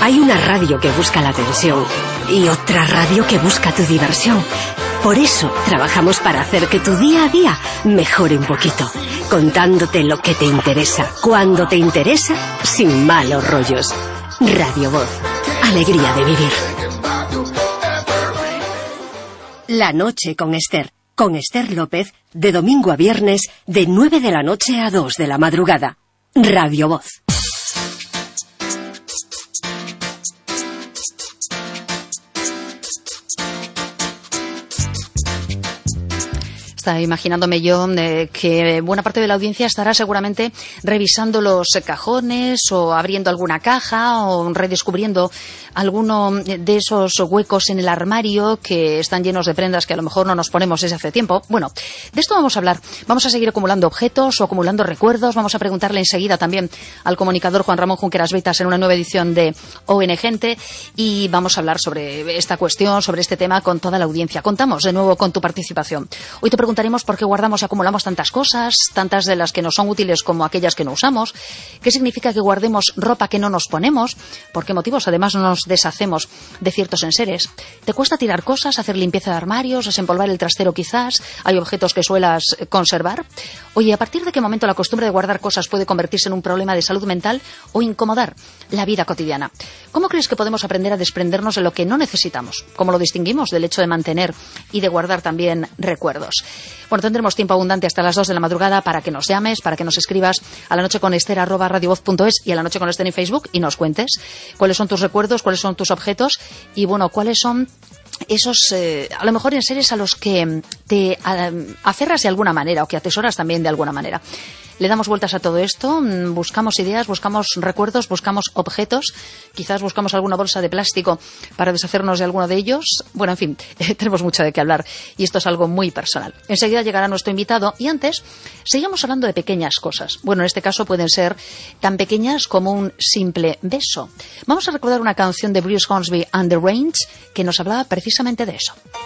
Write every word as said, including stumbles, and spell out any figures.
Hay una radio que busca la atención y otra radio que busca tu diversión. Por eso trabajamos para hacer que tu día a día mejore un poquito, contándote lo que te interesa, cuando te interesa, sin malos rollos. Radio Voz, alegría de vivir. La noche con Esther, con Esther López, de domingo a viernes, de nueve de la noche a dos de la madrugada. Radio Voz. Está imaginándome yo eh, que buena parte de la audiencia estará seguramente revisando los cajones o abriendo alguna caja o redescubriendo alguno de esos huecos en el armario que están llenos de prendas que a lo mejor no nos ponemos desde hace tiempo. Bueno, de esto vamos a hablar. Vamos a seguir acumulando objetos o acumulando recuerdos. Vamos a preguntarle enseguida también al comunicador Juan Ramón Junqueras Beitas en una nueva edición de O N Gente y vamos a hablar sobre esta cuestión, sobre este tema con toda la audiencia. Contamos de nuevo con tu participación. Hoy te preguntaremos por qué guardamos y acumulamos tantas cosas, tantas de las que nos son útiles como aquellas que no usamos. ¿Qué significa que guardemos ropa que no nos ponemos? ¿Por qué motivos además no nos deshacemos de ciertos enseres? ¿Te cuesta tirar cosas, hacer limpieza de armarios, desempolvar el trastero quizás? ¿Hay objetos que suelas conservar? Oye, ¿a partir de qué momento la costumbre de guardar cosas puede convertirse en un problema de salud mental o incomodar la vida cotidiana? ¿Cómo crees que podemos aprender a desprendernos de lo que no necesitamos? ¿Cómo lo distinguimos del hecho de mantener y de guardar también recuerdos? Bueno, tendremos tiempo abundante hasta las dos de la madrugada para que nos llames, para que nos escribas a la noche con Esther arroba radiovoz punto es y a la noche con Esther en Facebook y nos cuentes cuáles son tus recuerdos, cuáles son tus objetos y, bueno, cuáles son esos, eh, a lo mejor, enseres a los que te a, aferras de alguna manera o que atesoras también de alguna manera. Le damos vueltas a todo esto, buscamos ideas, buscamos recuerdos, buscamos objetos, quizás buscamos alguna bolsa de plástico para deshacernos de alguno de ellos. Bueno, en fin, tenemos mucho de qué hablar y esto es algo muy personal. Enseguida llegará nuestro invitado y antes seguimos hablando de pequeñas cosas. Bueno, en este caso pueden ser tan pequeñas como un simple beso. Vamos a recordar una canción de Bruce Hornsby and the Range que nos hablaba precisamente de eso.